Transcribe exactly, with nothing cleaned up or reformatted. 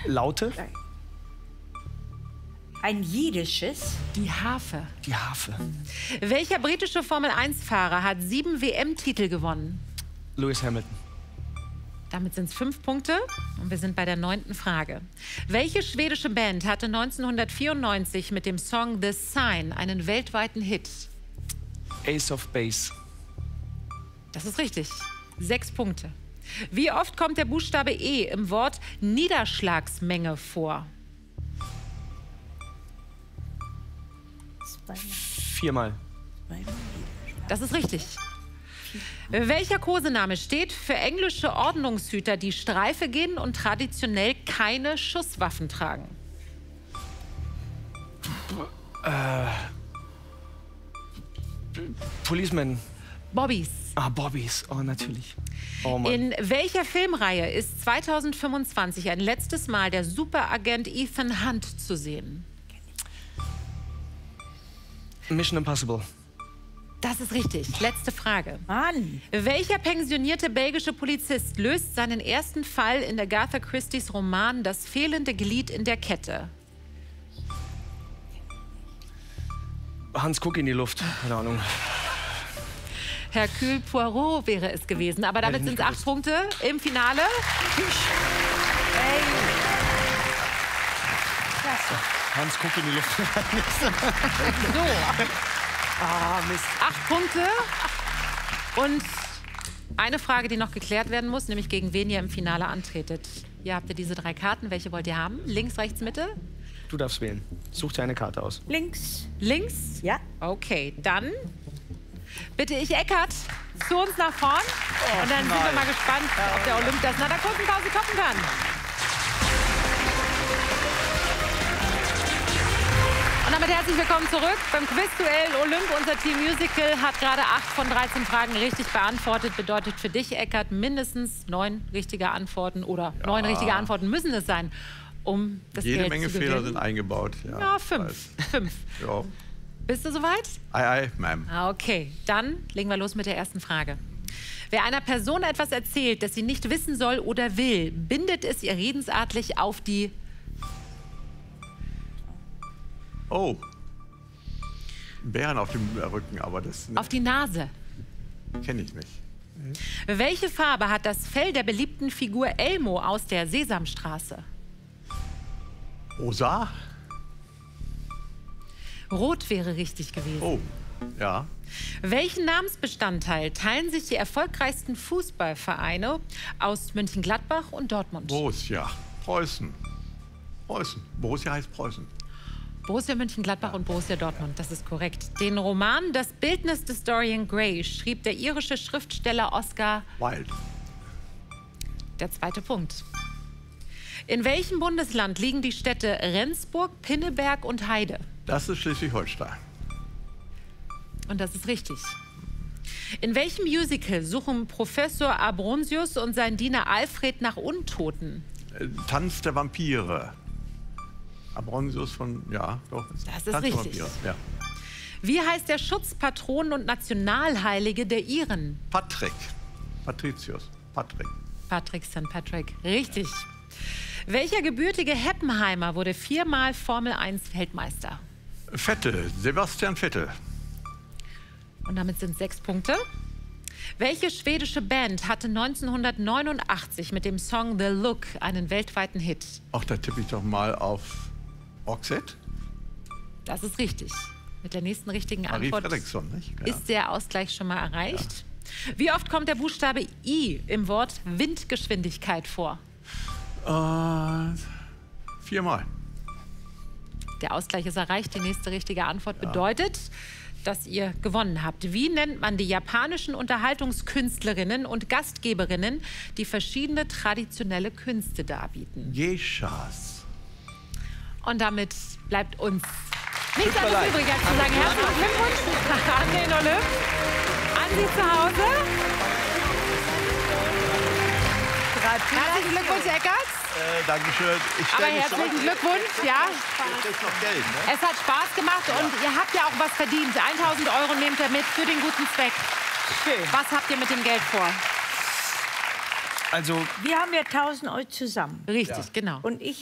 Laute? Ein jiddisches? Die Harfe. Die Harfe. Welcher britische Formel eins Fahrer hat sieben W M-Titel gewonnen? Lewis Hamilton. Damit sind es fünf Punkte und wir sind bei der neunten Frage. Welche schwedische Band hatte neunzehnhundertvierundneunzig mit dem Song The Sign einen weltweiten Hit? Ace of Base. Das ist richtig. Sechs Punkte. Wie oft kommt der Buchstabe E im Wort Niederschlagsmenge vor? Viermal. Das ist richtig. Welcher Kosename steht für englische Ordnungshüter, die Streife gehen und traditionell keine Schusswaffen tragen? Äh, Policeman. Bobbys. Ah, Bobbys. Oh, natürlich. Oh, Mann. In welcher Filmreihe ist zweitausendfünfundzwanzig ein letztes Mal der Superagent Ethan Hunt zu sehen? Mission Impossible. Das ist richtig. Letzte Frage. Mann. Welcher pensionierte belgische Polizist löst seinen ersten Fall in der Agatha Christie's Roman Das fehlende Glied in der Kette? Hans Kuck in die Luft. Keine Ahnung. Hercule Poirot wäre es gewesen. Aber damit sind es acht Punkte im Finale. Ey. Klasse. Hans Kuck in die Luft. So. Ah, Mist. Acht Punkte. Und eine Frage, die noch geklärt werden muss, nämlich gegen wen ihr im Finale antretet. Hier habt ihr diese drei Karten. Welche wollt ihr haben? Links, rechts, Mitte? Du darfst wählen. Such dir eine Karte aus. Links. Links? Ja. Okay, dann bitte ich Eckart zu uns nach vorn. Und dann sind wir mal gespannt, ob der Olymp das nach der kurzen Pause toppen kann. Und damit herzlich willkommen zurück beim Quizduell Olymp. Unser Team Musical hat gerade acht von dreizehn Fragen richtig beantwortet. Bedeutet für dich, Eckart, mindestens neun richtige Antworten oder ja. neun richtige Antworten müssen es sein, um das Jede Geld Menge zu gewinnen. Fehler sind eingebaut. Ja, Ja, fünf. fünf. Ja. Bist du soweit? Ei, ei, Ma'am. Ah, okay, dann legen wir los mit der ersten Frage. Wer einer Person etwas erzählt, das sie nicht wissen soll oder will, bindet es ihr redensartlich auf die... Oh. Ein Bären auf dem Rücken, aber das Auf die Nase. kenne ich nicht. Welche Farbe hat das Fell der beliebten Figur Elmo aus der Sesamstraße? Rosa? Rot wäre richtig gewesen. Oh, ja. Welchen Namensbestandteil teilen sich die erfolgreichsten Fußballvereine aus Mönchengladbach und Dortmund? Borussia. Preußen. Preußen. Borussia heißt Preußen. Borussia Mönchengladbach ja. und Borussia Dortmund, das ist korrekt. Den Roman Das Bildnis des Dorian Gray schrieb der irische Schriftsteller Oscar Wilde. Der zweite Punkt. In welchem Bundesland liegen die Städte Rendsburg, Pinneberg und Heide? Das ist Schleswig-Holstein. Und das ist richtig. In welchem Musical suchen Professor Abronsius und sein Diener Alfred nach Untoten? Äh, Tanz der Vampire. Abronsius von, ja, doch. Das ist Tanz der richtig. Vampire, ja. Wie heißt der Schutzpatron und Nationalheilige der Iren? Patrick. Patricius. Patrick. Patrick Sankt Patrick. Richtig. Welcher gebürtige Heppenheimer wurde viermal Formel eins Weltmeister? Vettel. Sebastian Vettel. Und damit sind sechs Punkte. Welche schwedische Band hatte neunzehnhundertneunundachtzig mit dem Song The Look einen weltweiten Hit? Ach, da tippe ich doch mal auf Roxette. Das ist richtig. Mit der nächsten richtigen Marie Antwort Fredriksson, nicht? Ja. ist der Ausgleich schon mal erreicht. Ja. Wie oft kommt der Buchstabe I im Wort Windgeschwindigkeit vor? Äh, viermal. Der Ausgleich ist erreicht. Die nächste richtige Antwort ja. bedeutet, dass ihr gewonnen habt. Wie nennt man die japanischen Unterhaltungskünstlerinnen und Gastgeberinnen, die verschiedene traditionelle Künste darbieten? Geishas. Und damit bleibt uns nichts anderes übrig, als zu sagen, herzlichen Glückwunsch an den Olymp, an Sie zu Hause. Herzlichen Glückwunsch, Eckart. Äh, Dankeschön. Ich Aber stell mich herzlichen zurück. Glückwunsch, ja. Jetzt ist noch Geld, ne? Es hat Spaß gemacht und ihr habt ja auch was verdient. tausend Euro nehmt ihr mit für den guten Zweck. Schön. Was habt ihr mit dem Geld vor? Also, Wir haben ja tausend Euro zusammen. Richtig, genau. Und ich